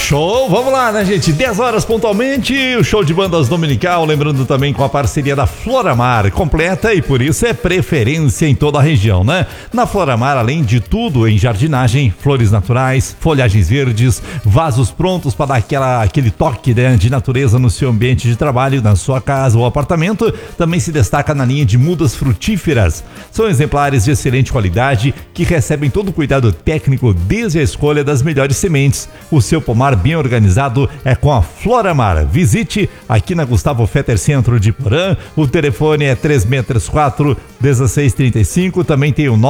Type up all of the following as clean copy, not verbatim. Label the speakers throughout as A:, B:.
A: Show, vamos lá, né, gente? 10 horas pontualmente, o show de bandas dominical, lembrando também com a parceria da Floramar, completa e por isso é preferência em toda a região, né? Na Floramar, além de tudo em jardinagem, flores naturais, folhagens verdes, vasos prontos para dar aquele toque, né, de natureza no seu ambiente de trabalho, na sua casa ou apartamento, também se destaca na linha de mudas frutíferas. São exemplares de excelente qualidade que recebem todo o cuidado técnico desde a escolha das melhores sementes. O seu pomar bem organizado é com a Floramar. Visite aqui na Gustavo Fetter Centro de Porã. O telefone é 3634-1635. Também tem o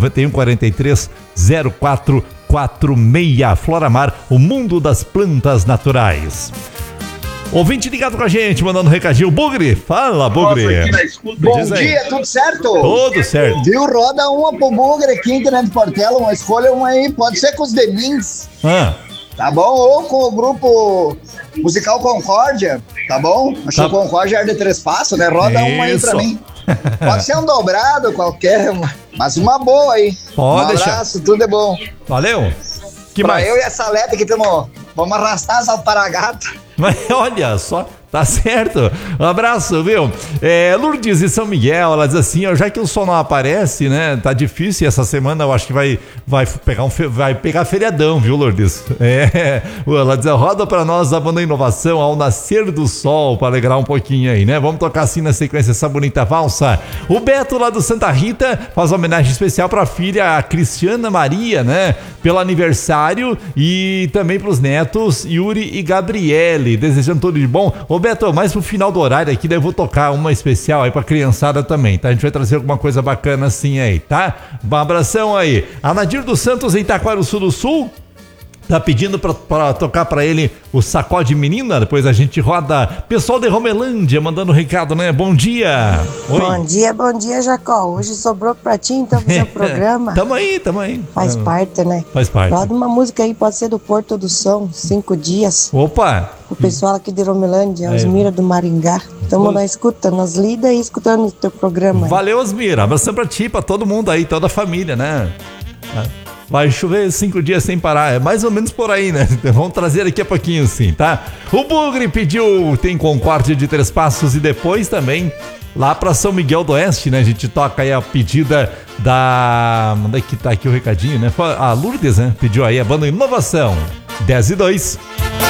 A: 991430446. Floramar, o mundo das plantas naturais. Ouvinte ligado com a gente, mandando um recadinho. Bugre, fala, Bugre.
B: Bom dia, tudo certo?
A: Tudo certo.
B: Viu, roda uma pro Bugre aqui, Internet Portela, uma escolha uma aí, pode ser com os Demins. Tá bom? Ou com o grupo musical Concórdia, tá bom? Acho que o Concórdia é de 3 passos, né? Roda uma aí pra mim. Pode ser um dobrado, qualquer, mas uma boa aí.
A: Pode deixar.
B: Abraço, tudo é bom.
A: Valeu. Que
B: pra
A: mais?
B: eu e a Salete que vamos arrastar as alparagatas.
A: Mas olha só, tá certo. Um abraço, viu? Lourdes e São Miguel, ela diz assim, ó, já que o sol não aparece, né? Tá difícil essa semana, eu acho que vai pegar feriadão, viu, Lourdes? Ela diz, roda pra nós a banda Inovação ao nascer do sol, pra alegrar um pouquinho aí, né? Vamos tocar assim na sequência essa bonita valsa. O Beto lá do Santa Rita faz uma homenagem especial pra filha, a Cristiana Maria, né? Pelo aniversário e também pros netos Yuri e Gabriele, desejando tudo de bom. Ô Beto, mais pro final do horário aqui, daí eu vou tocar uma especial aí pra criançada também, tá? A gente vai trazer alguma coisa bacana assim aí, tá? Um abração aí. A Nadir dos Santos em Itaquaruçu do Sul tá pedindo pra tocar pra ele o Sacode Menina, depois a gente roda. Pessoal de Romelândia mandando recado, né? Bom dia. Oi.
C: Bom dia, Jacó. Hoje sobrou pra ti, então, fazer o programa.
A: Tamo aí.
C: Faz parte, né?
A: Faz parte.
C: Roda uma música aí, pode ser do Porto do Som, 5 dias.
A: Opa!
C: O pessoal aqui de Romelândia, Osmira do Maringá. Tamo na escuta, nós lida e escutando o teu programa.
A: Valeu, Osmira. Abração pra ti, pra todo mundo aí, toda a família, né? Vai chover 5 dias sem parar, é mais ou menos por aí, né? Vamos trazer daqui a pouquinho sim, tá? O Bugre pediu, tem Concórdia de 3 passos e depois também lá pra São Miguel do Oeste, né? A gente toca aí a pedida da... Onde é que tá aqui o recadinho, né? A Lourdes, né? Pediu aí a banda Inovação, 10 e 2.